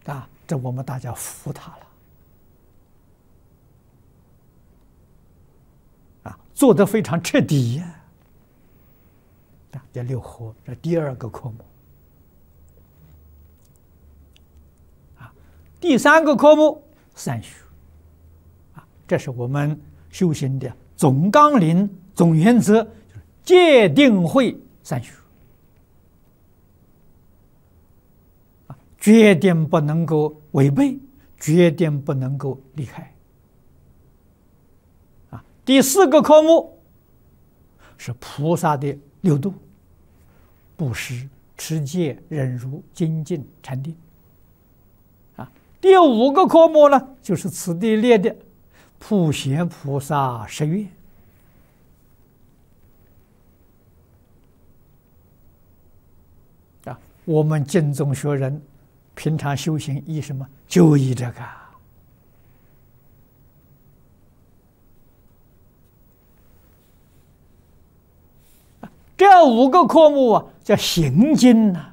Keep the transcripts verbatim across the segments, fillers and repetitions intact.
啊，这我们大家服他了，啊，做得非常彻底呀。啊，叫六合，这第二个科目。啊，第三个科目三学，啊，这是我们修行的总纲领、总原则，就是戒定慧三学。啊，决定不能够违背，决定不能够离开。啊，第四个科目是菩萨的六度：布施、持戒、忍辱、精进、禅定。啊，第五个科目呢，就是此地列的普贤菩萨十愿。啊，我们净宗学人平常修行依什么？就依这个。这五个科目啊，叫行经呐、啊，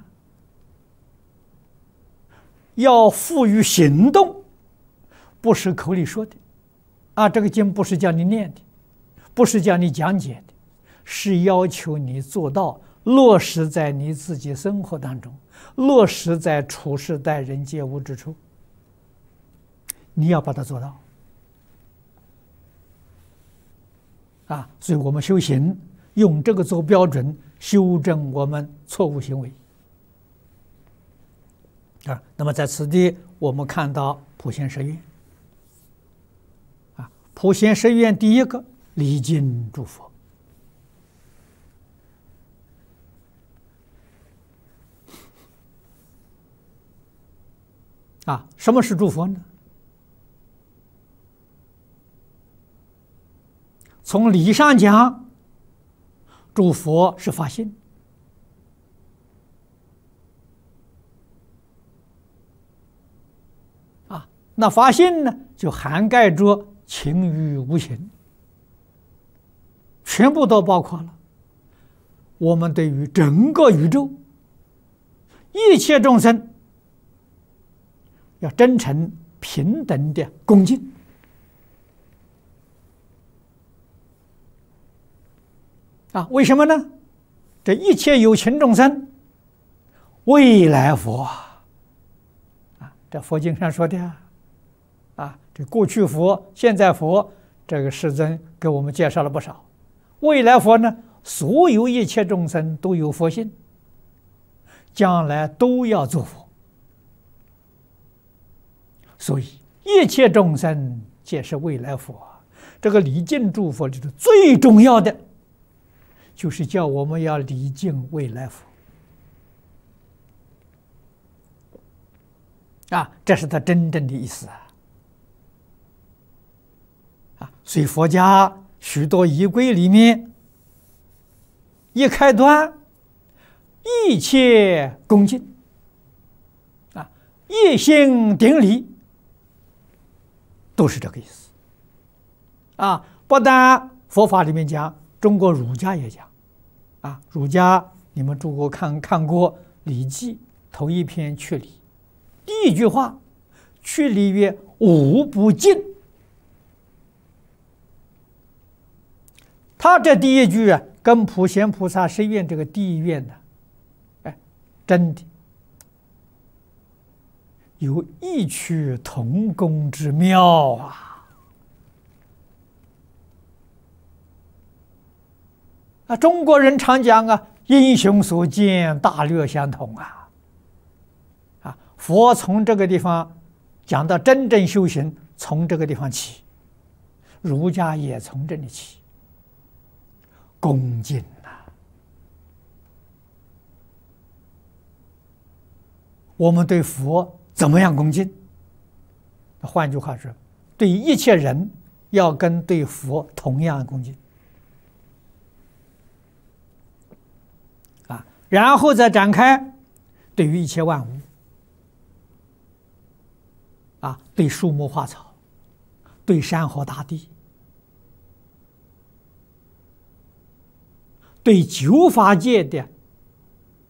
要付于行动，不是口里说的。啊，这个经不是叫你念的，不是叫你讲解的，是要求你做到，落实在你自己生活当中，落实在处世待人接物之处，你要把它做到。啊，所以我们修行用这个做标准，修正我们错误行为。啊，那么在此地，我们看到普贤十愿。啊，普贤十愿第一个礼敬诸佛。啊，什么是诸佛呢？从理上讲，诸佛是法性。啊，那法性呢，就涵盖着情与无情，全部都包括了。我们对于整个宇宙一切众生，要真诚平等的恭敬。啊，为什么呢？这一切有情众生，未来佛啊，这佛经上说的啊，啊，这过去佛、现在佛，这个世尊给我们介绍了不少。未来佛呢，所有一切众生都有佛性，将来都要做佛，所以一切众生皆是未来佛。这个礼敬诸佛就是最重要的。就是叫我们要礼敬未来佛啊，这是他真正的意思啊！啊，所以佛家许多仪规里面一开端，一切恭敬啊，一心顶礼，都是这个意思啊。不但佛法里面讲，中国儒家也讲。啊，儒家你们诸国看看过《礼记》头一篇去礼，第一句话，去礼曰：“无不敬。”他这第一句啊，跟普贤菩萨十愿这个第一愿呢，哎，真的有异曲同工之妙啊！啊，中国人常讲啊，英雄所见大略相同啊。啊，佛从这个地方讲到真正修行，从这个地方起，儒家也从这里起，恭敬呐。我们对佛怎么样恭敬？换句话说，对一切人要跟对佛同样恭敬。然后再展开，对于一切万物，啊，对树木花草，对山河大地，对九法界的